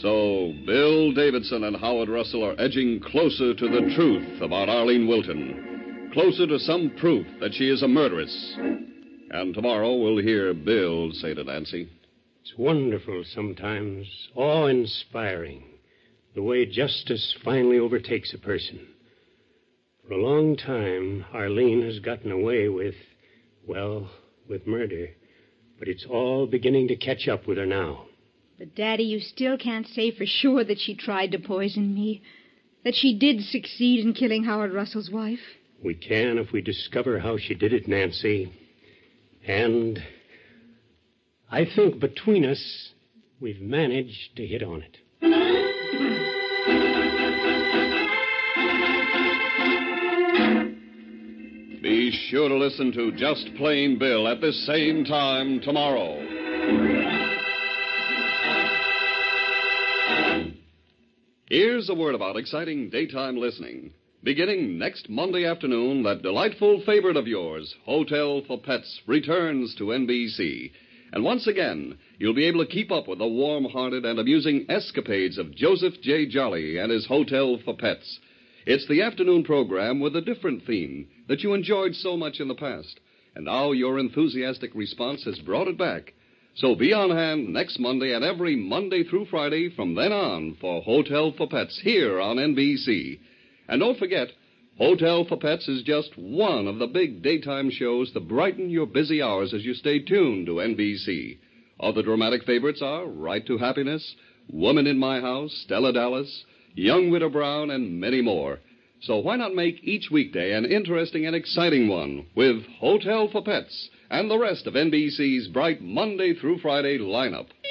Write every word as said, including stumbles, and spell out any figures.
So, Bill Davidson and Howard Russell are edging closer to the truth about Arlene Wilton. Closer to some proof that she is a murderess. And tomorrow we'll hear Bill say to Nancy, "It's wonderful sometimes, awe-inspiring, the way justice finally overtakes a person. For a long time, Arlene has gotten away with, well, with murder. But it's all beginning to catch up with her now." But, Daddy, you still can't say for sure that she tried to poison me. That she did succeed in killing Howard Russell's wife. We can if we discover how she did it, Nancy. And I think between us, we've managed to hit on it. Be sure to listen to Just Plain Bill at this same time tomorrow. Here's a word about exciting daytime listening. Beginning next Monday afternoon, that delightful favorite of yours, Hotel for Pets, returns to N B C. And once again, you'll be able to keep up with the warm-hearted and amusing escapades of Joseph J. Jolly and his Hotel for Pets. It's the afternoon program with a different theme that you enjoyed so much in the past. And now your enthusiastic response has brought it back. So be on hand next Monday and every Monday through Friday from then on for Hotel for Pets here on N B C. And don't forget, Hotel for Pets is just one of the big daytime shows to brighten your busy hours as you stay tuned to N B C. Other dramatic favorites are Right to Happiness, Woman in My House, Stella Dallas, Young Widow Brown, and many more. So why not make each weekday an interesting and exciting one with Hotel for Pets and the rest of N B C's bright Monday through Friday lineup?